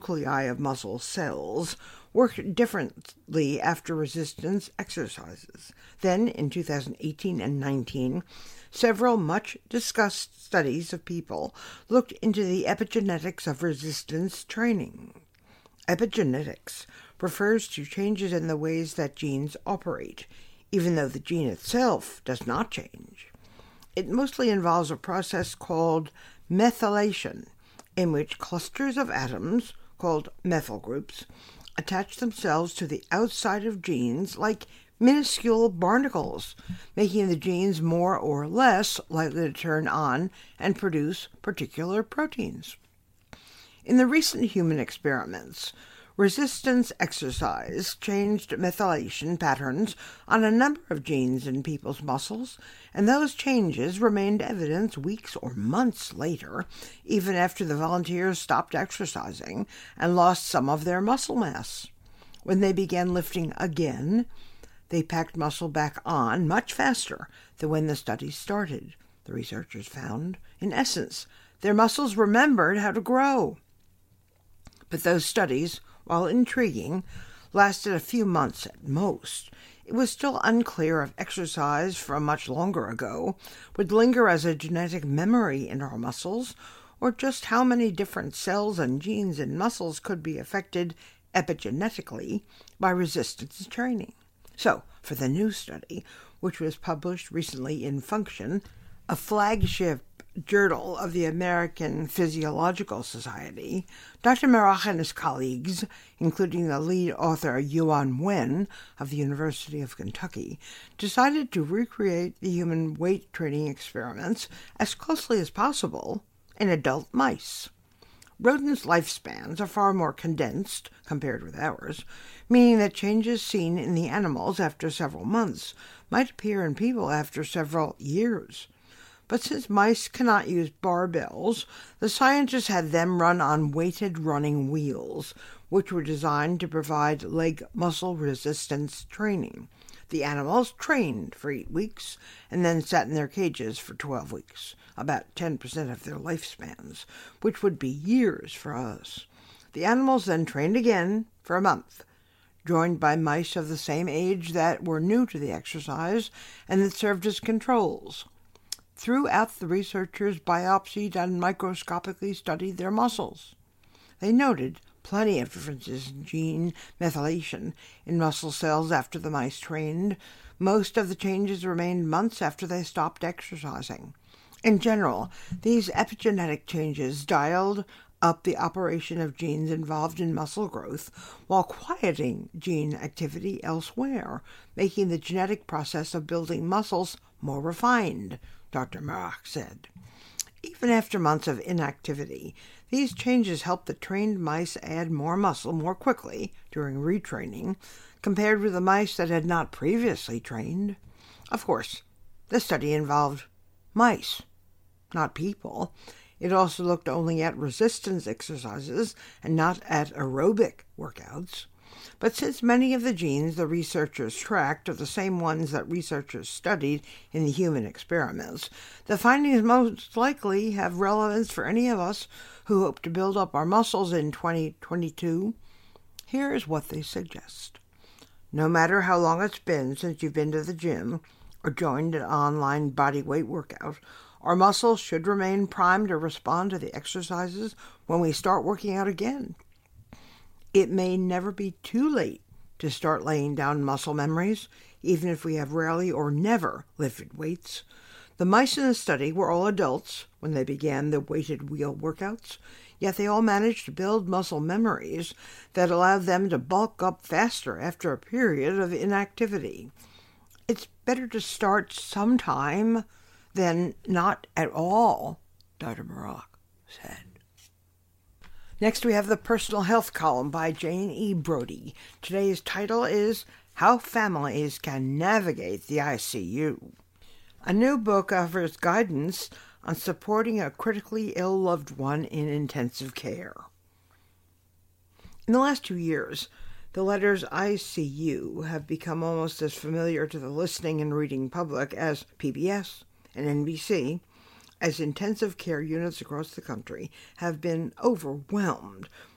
nuclei of muscle cells work differently after resistance exercises. Then, in 2018 and 19, several much-discussed studies of people looked into the epigenetics of resistance training. Epigenetics refers to changes in the ways that genes operate, even though the gene itself does not change. It mostly involves a process called methylation, in which clusters of atoms, called methyl groups, attach themselves to the outside of genes like minuscule barnacles, making the genes more or less likely to turn on and produce particular proteins. In the recent human experiments, resistance exercise changed methylation patterns on a number of genes in people's muscles, and those changes remained evident weeks or months later, even after the volunteers stopped exercising and lost some of their muscle mass. When they began lifting again, they packed muscle back on much faster than when the study started, the researchers found. In essence, their muscles remembered how to grow. But those studies, while intriguing, lasted a few months at most. It was still unclear if exercise from much longer ago would linger as a genetic memory in our muscles, or just how many different cells and genes in muscles could be affected epigenetically by resistance training. So, for the new study, which was published recently in Function, a flagship journal of the American Physiological Society, Dr. Merak and his colleagues, including the lead author Yuan Wen of the University of Kentucky, decided to recreate the human weight training experiments as closely as possible in adult mice. Rodents' lifespans are far more condensed compared with ours, meaning that changes seen in the animals after several months might appear in people after several years. But since mice cannot use barbells, the scientists had them run on weighted running wheels, which were designed to provide leg muscle resistance training. The animals trained for 8 weeks and then sat in their cages for 12 weeks, about 10% of their lifespans, which would be years for us. The animals then trained again for a month, joined by mice of the same age that were new to the exercise and that served as controls. Throughout, the researchers biopsied and microscopically studied their muscles. They noted plenty of differences in gene methylation in muscle cells after the mice trained. Most of the changes remained months after they stopped exercising. In general, these epigenetic changes dialed up the operation of genes involved in muscle growth while quieting gene activity elsewhere, making the genetic process of building muscles more refined, Dr. Merak said. Even after months of inactivity, these changes helped the trained mice add more muscle more quickly during retraining compared with the mice that had not previously trained. Of course, the study involved mice, not people. It also looked only at resistance exercises and not at aerobic workouts. But since many of the genes the researchers tracked are the same ones that researchers studied in the human experiments, the findings most likely have relevance for any of us who hope to build up our muscles in 2022. Here is what they suggest. No matter how long it's been since you've been to the gym or joined an online bodyweight workout, our muscles should remain primed to respond to the exercises when we start working out again. It may never be too late to start laying down muscle memories, even if we have rarely or never lifted weights. The mice in the study were all adults when they began the weighted wheel workouts, yet they all managed to build muscle memories that allowed them to bulk up faster after a period of inactivity. It's better to start sometime than not at all, Dr. Merak said. Next, we have the Personal Health column by Jane E. Brody. Today's title is How Families Can Navigate the ICU. A new book offers guidance on supporting a critically ill loved one in intensive care. In the last 2 years, the letters ICU have become almost as familiar to the listening and reading public as PBS and NBC, as intensive care units across the country have been overwhelmed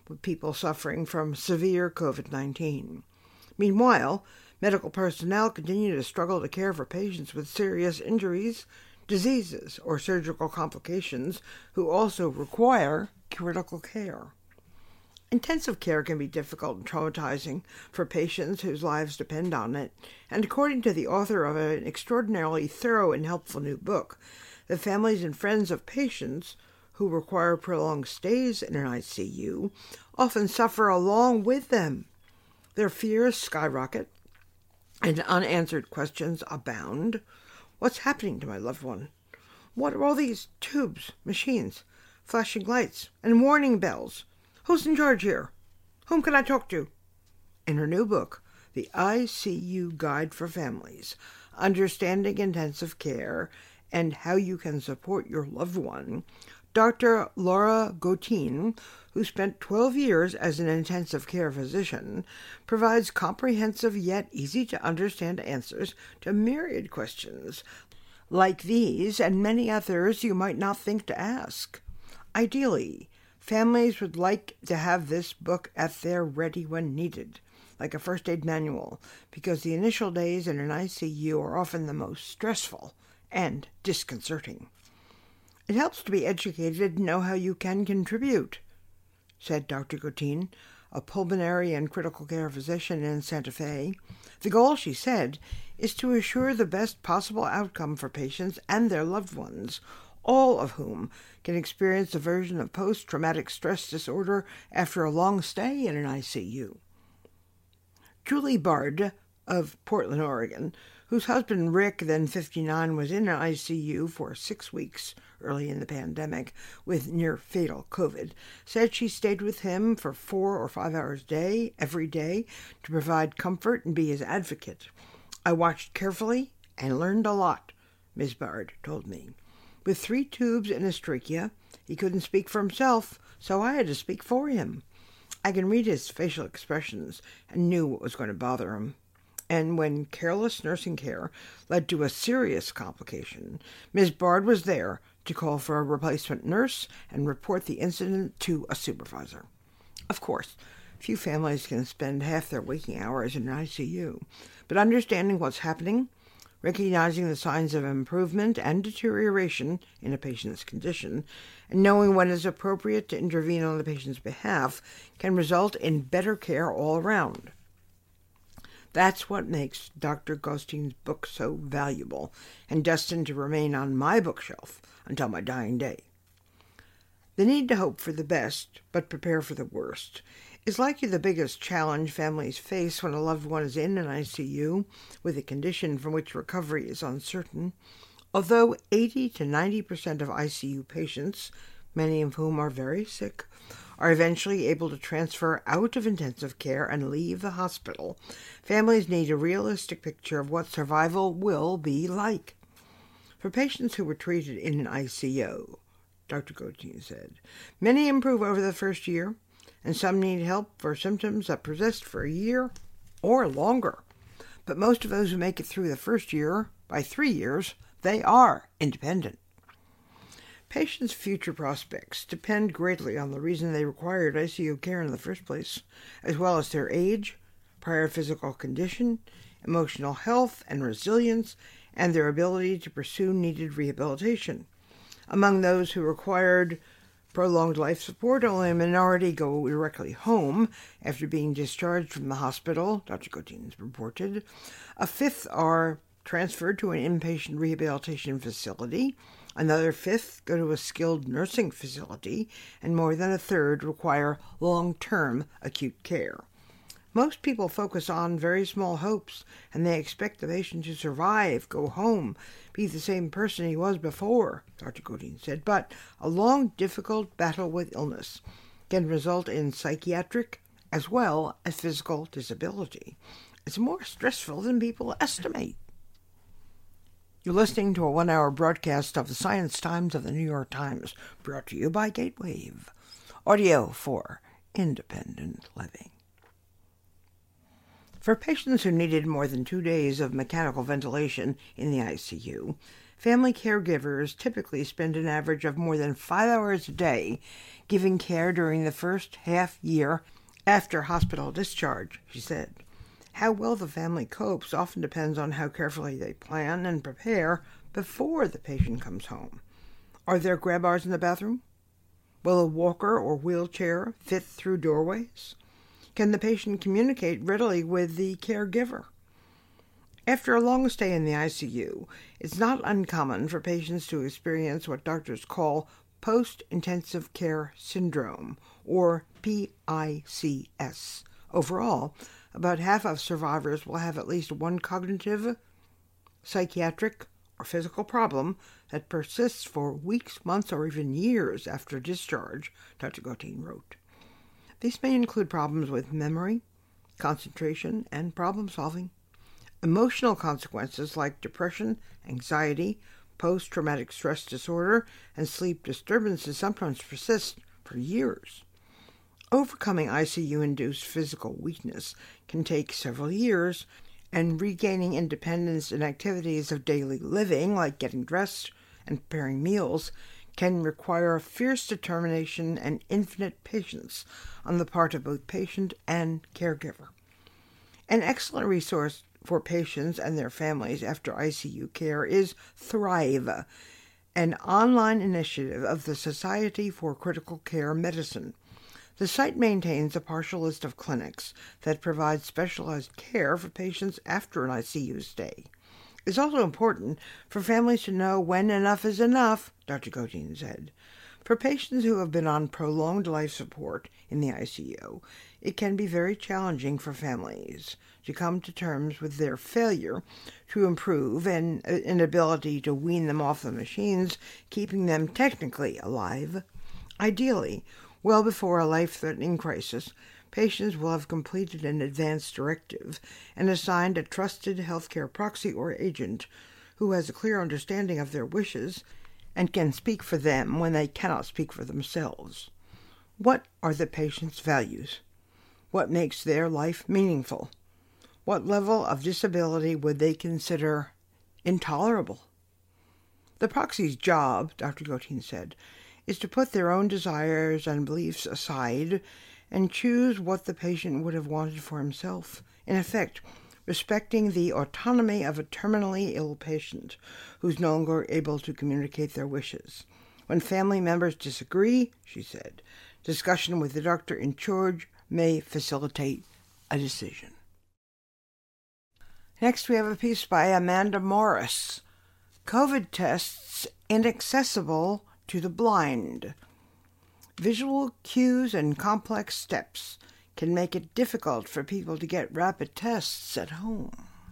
with people suffering from severe COVID-19. Meanwhile, medical personnel continue to struggle to care for patients with serious injuries, diseases, or surgical complications who also require critical care. Intensive care can be difficult and traumatizing for patients whose lives depend on it, and according to the author of an extraordinarily thorough and helpful new book, the families and friends of patients who require prolonged stays in an ICU often suffer along with them. Their fears skyrocket, and unanswered questions abound. What's happening to my loved one? What are all these tubes, machines, flashing lights, and warning bells? Who's in charge here? Whom can I talk to? In her new book, The ICU Guide for Families, Understanding Intensive Care and How You Can Support Your Loved One, Dr. Laura Gottin, who spent 12 years as an intensive care physician, provides comprehensive yet easy-to-understand answers to myriad questions like these and many others you might not think to ask. Ideally, families would like to have this book at their ready when needed, like a first aid manual, because the initial days in an ICU are often the most stressful and disconcerting. It helps to be educated and know how you can contribute, said Dr. Gottin, a pulmonary and critical care physician in Santa Fe. The goal, she said, is to assure the best possible outcome for patients and their loved ones, all of whom can experience a version of post-traumatic stress disorder after a long stay in an ICU. Julie Bard of Portland, Oregon, whose husband Rick, then 59, was in an ICU for 6 weeks early in the pandemic with near-fatal COVID, said she stayed with him for 4 or 5 hours a day, every day, to provide comfort and be his advocate. I watched carefully and learned a lot, Ms. Bard told me. With 3 tubes in his trachea, he couldn't speak for himself, so I had to speak for him. I can read his facial expressions and knew what was going to bother him. And when careless nursing care led to a serious complication, Ms. Bard was there to call for a replacement nurse and report the incident to a supervisor. Of course, few families can spend half their waking hours in an ICU, but understanding what's happening, recognizing the signs of improvement and deterioration in a patient's condition, and knowing when it's appropriate to intervene on the patient's behalf can result in better care all around. That's what makes Dr. Gottin's book so valuable and destined to remain on my bookshelf until my dying day. The need to hope for the best, but prepare for the worst, is likely the biggest challenge families face when a loved one is in an ICU with a condition from which recovery is uncertain. Although 80 to 90% of ICU patients, many of whom are very sick, are eventually able to transfer out of intensive care and leave the hospital, families need a realistic picture of what survival will be like. For patients who were treated in an ICU, Dr. Gottin said, many improve over the first year, and some need help for symptoms that persist for a year or longer. But most of those who make it through the first year, by 3 years, they are independent. Patients' future prospects depend greatly on the reason they required ICU care in the first place, as well as their age, prior physical condition, emotional health and resilience, and their ability to pursue needed rehabilitation. Among those who required prolonged life support, only a minority go directly home after being discharged from the hospital, Dr. Gottin reported. A fifth are transferred to an inpatient rehabilitation facility, another fifth go to a skilled nursing facility, and more than a third require long-term acute care. Most people focus on very small hopes, and they expect the patient to survive, go home, be the same person he was before, Dr. Gottin said. But a long, difficult battle with illness can result in psychiatric as well as physical disability. It's more stressful than people estimate. You're listening to a 1-hour broadcast of the Science Times of the New York Times, brought to you by Gatewave, audio for independent living. For patients who needed more than 2 days of mechanical ventilation in the ICU, Family caregivers typically spend an average of more than 5 hours a day giving care during the first half year after hospital discharge, she said. How well the family copes often depends on how carefully they plan and prepare before the patient comes home. Are there grab bars in the bathroom? Will a walker or wheelchair fit through doorways? Can the patient communicate readily with the caregiver? After a long stay in the ICU, it's not uncommon for patients to experience what doctors call post-intensive care syndrome, or PICS. Overall, about half of survivors will have at least one cognitive, psychiatric, or physical problem that persists for weeks, months, or even years after discharge, Dr. Gottine wrote. These may include problems with memory, concentration, and problem-solving. Emotional consequences like depression, anxiety, post-traumatic stress disorder, and sleep disturbances sometimes persist for years. Overcoming ICU-induced physical weakness can take several years, and regaining independence in activities of daily living, like getting dressed and preparing meals, can require fierce determination and infinite patience on the part of both patient and caregiver. An excellent resource for patients and their families after ICU care is Thrive, an online initiative of the Society for Critical Care Medicine. The site maintains a partial list of clinics that provide specialized care for patients after an ICU stay. It's also important for families to know when enough is enough, Dr. Gottine said. For patients who have been on prolonged life support in the ICU, it can be very challenging for families to come to terms with their failure to improve and inability to wean them off the machines, keeping them technically alive. Ideally, well before a life-threatening crisis, patients will have completed an advance directive and assigned a trusted healthcare proxy or agent who has a clear understanding of their wishes and can speak for them when they cannot speak for themselves. What are the patient's values? What makes their life meaningful? What level of disability would they consider intolerable? The proxy's job, Dr. Gottine said, is to put their own desires and beliefs aside and choose what the patient would have wanted for himself. In effect, respecting the autonomy of a terminally ill patient who's no longer able to communicate their wishes. When family members disagree, she said, discussion with the doctor in charge may facilitate a decision. Next, we have a piece by Amanda Morris. COVID tests inaccessible to the blind. Visual cues and complex steps can make it difficult for people to get rapid tests at home.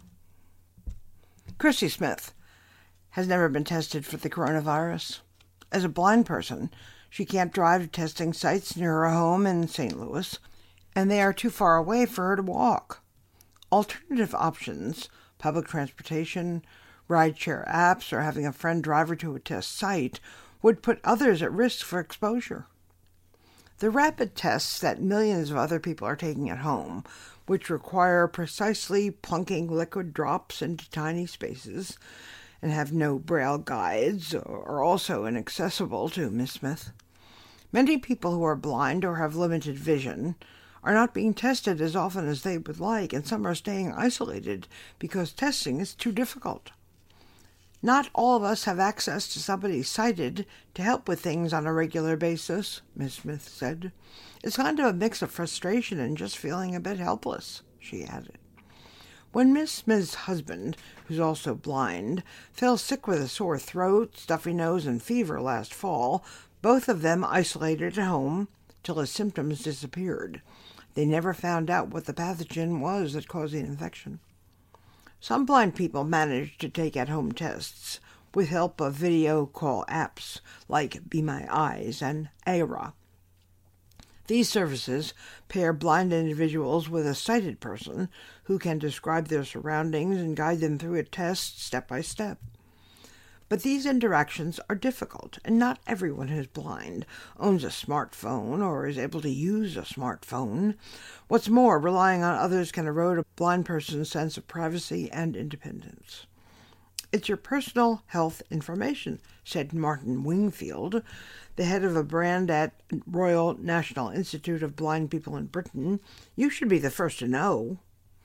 Chrissy Smith has never been tested for the coronavirus. As a blind person, she can't drive to testing sites near her home in St. Louis, and they are too far away for her to walk. Alternative options, public transportation, rideshare apps, or having a friend drive her to a test site, would put others at risk for exposure. The rapid tests that millions of other people are taking at home, which require precisely plunking liquid drops into tiny spaces and have no braille guides, are also inaccessible to Miss Smith. Many people who are blind or have limited vision are not being tested as often as they would like, and some are staying isolated because testing is too difficult. Not all of us have access to somebody sighted to help with things on a regular basis, Miss Smith said. It's kind of a mix of frustration and just feeling a bit helpless, she added. When Miss Smith's husband, who's also blind, fell sick with a sore throat, stuffy nose, and fever last fall, both of them isolated at home till his symptoms disappeared. They never found out what the pathogen was that caused the infection. Some blind people manage to take at-home tests with help of video call apps like Be My Eyes and Aira. These services pair blind individuals with a sighted person who can describe their surroundings and guide them through a test step by step. But these interactions are difficult, and not everyone who's blind owns a smartphone or is able to use a smartphone. What's more, relying on others can erode a blind person's sense of privacy and independence. It's your personal health information, said Martin Wingfield, the head of a brand at Royal National Institute of Blind People in Britain. You should be the first to know.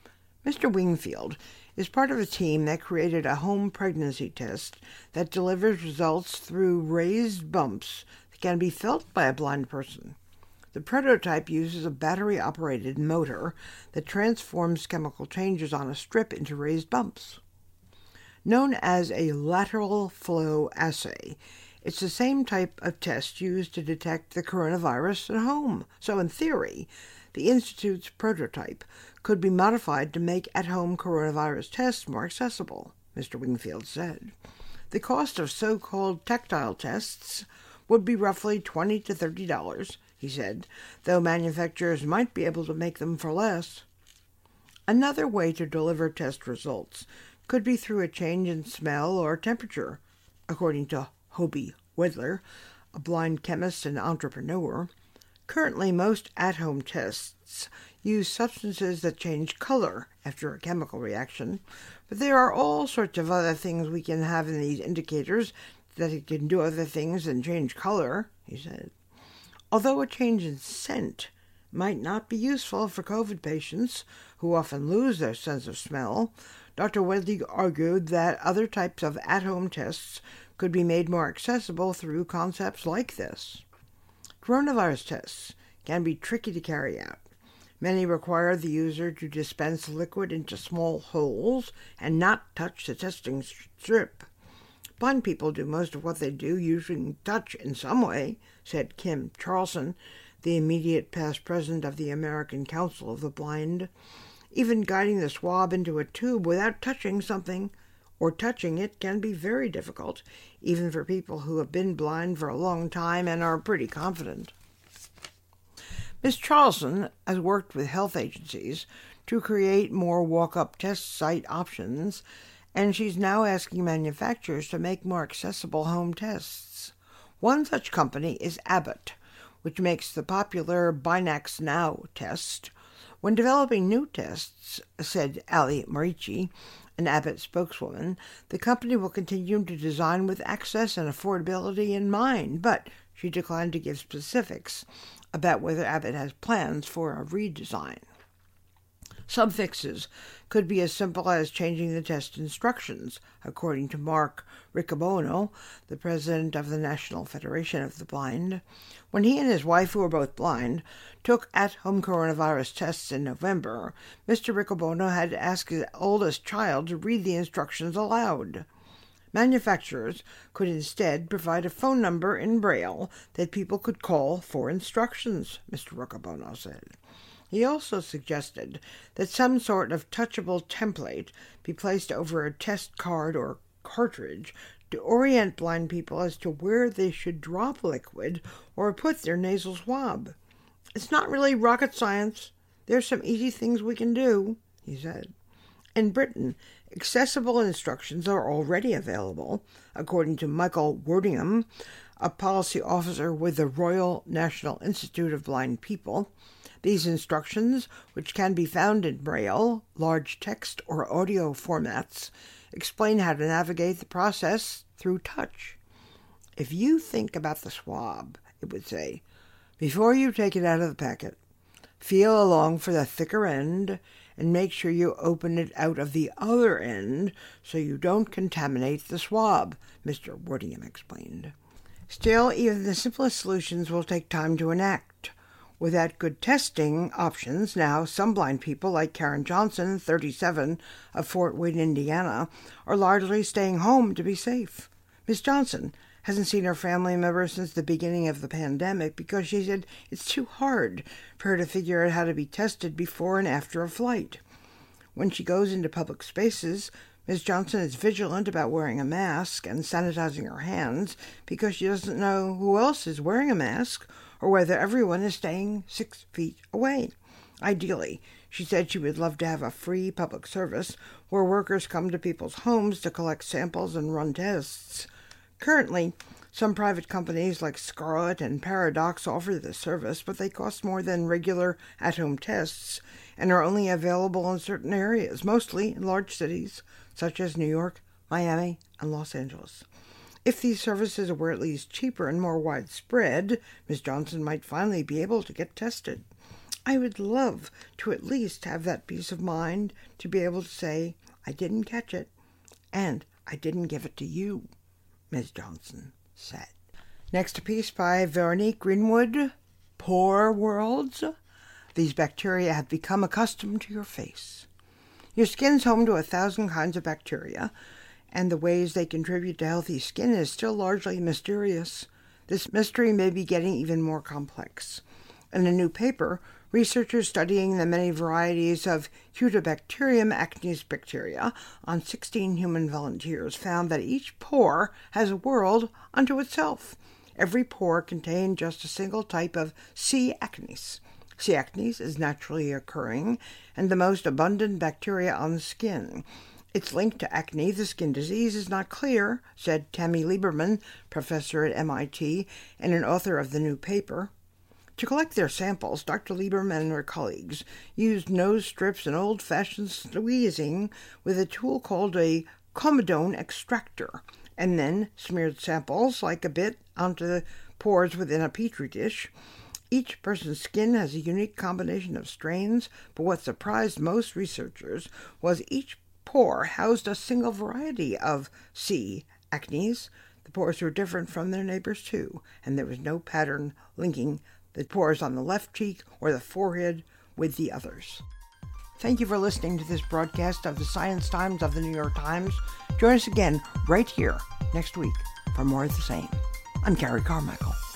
Mr. Wingfield is part of a team that created a home pregnancy test that delivers results through raised bumps that can be felt by a blind person. The prototype uses a battery-operated motor that transforms chemical changes on a strip into raised bumps. Known as a lateral flow assay, it's the same type of test used to detect the coronavirus at home. So in theory, the Institute's prototype could be modified to make at-home coronavirus tests more accessible, Mr. Wingfield said. The cost of so-called tactile tests would be roughly $20 to $30, he said, though manufacturers might be able to make them for less. Another way to deliver test results could be through a change in smell or temperature, according to Hobie Wedler, a blind chemist and entrepreneur. Currently, most at-home tests use substances that change color after a chemical reaction, but there are all sorts of other things we can have in these indicators that it can do other things than change color, he said. Although a change in scent might not be useful for COVID patients, who often lose their sense of smell, Dr. Wedley argued that other types of at-home tests could be made more accessible through concepts like this. Coronavirus tests can be tricky to carry out. Many require the user to dispense liquid into small holes and not touch the testing strip. Blind people do most of what they do using touch in some way, said Kim Charlson, the immediate past president of the American Council of the Blind. Even guiding the swab into a tube without touching something or touching it can be very difficult, even for people who have been blind for a long time and are pretty confident. Ms. Charlson has worked with health agencies to create more walk-up test site options, and she's now asking manufacturers to make more accessible home tests. One such company is Abbott, which makes the popular Binax Now test. When developing new tests, said Ali Marici, an Abbott spokeswoman, the company will continue to design with access and affordability in mind, but she declined to give specifics about whether Abbott has plans for a redesign. Some fixes could be as simple as changing the test instructions, according to Mark Riccobono, the president of the National Federation of the Blind. When he and his wife, who are both blind, took at-home coronavirus tests in November, Mr. Riccobono had to ask his oldest child to read the instructions aloud. Manufacturers could instead provide a phone number in Braille that people could call for instructions, Mr. Riccobono said. He also suggested that some sort of touchable template be placed over a test card or cartridge to orient blind people as to where they should drop liquid or put their nasal swab. It's not really rocket science. There's some easy things we can do, he said. In Britain, accessible instructions are already available, according to Michael Wordingham, a policy officer with the Royal National Institute of Blind People. These instructions, which can be found in Braille, large text, or audio formats, explain how to navigate the process through touch. If you think about the swab, it would say, before you take it out of the packet, feel along for the thicker end and make sure you open it out of the other end so you don't contaminate the swab, Mr. Wordingham explained. Still, even the simplest solutions will take time to enact. Without good testing options now, some blind people, like Karen Johnson, 37, of Fort Wayne, Indiana, are largely staying home to be safe. Ms. Johnson hasn't seen her family members since the beginning of the pandemic because she said it's too hard for her to figure out how to be tested before and after a flight. When she goes into public spaces, Ms. Johnson is vigilant about wearing a mask and sanitizing her hands because she doesn't know who else is wearing a mask or whether everyone is staying 6 feet away. Ideally, she said she would love to have a free public service where workers come to people's homes to collect samples and run tests. Currently, some private companies like Scarlet and Paradox offer this service, but they cost more than regular at-home tests and are only available in certain areas, mostly in large cities such as New York, Miami, and Los Angeles. If these services were at least cheaper and more widespread, Ms. Johnson might finally be able to get tested. I would love to at least have that peace of mind to be able to say, I didn't catch it, and I didn't give it to you, Ms. Johnson said. Next, a piece by Veronique Greenwood, Pore Worlds. These bacteria have become accustomed to your face. Your skin's home to 1,000 kinds of bacteria, and the ways they contribute to healthy skin is still largely mysterious. This mystery may be getting even more complex. In a new paper, researchers studying the many varieties of Cutibacterium acnes bacteria on 16 human volunteers found that each pore has a world unto itself. Every pore contained just a single type of C. acnes. C. acnes is naturally occurring and the most abundant bacteria on the skin. Its link to acne, the skin disease, is not clear, said Tammy Lieberman, professor at MIT and an author of the new paper. To collect their samples, Dr. Lieberman and her colleagues used nose strips and old-fashioned squeezing with a tool called a comedone extractor, and then smeared samples like a bit onto the pores within a petri dish. Each person's skin has a unique combination of strains, but what surprised most researchers was each pore housed a single variety of C. acnes. The pores were different from their neighbors too, and there was no pattern linking the pores on the left cheek or the forehead with the others. Thank you for listening to this broadcast of the Science Times of the New York Times. Join us again right here next week for more of the same. I'm Carrie Carmichael.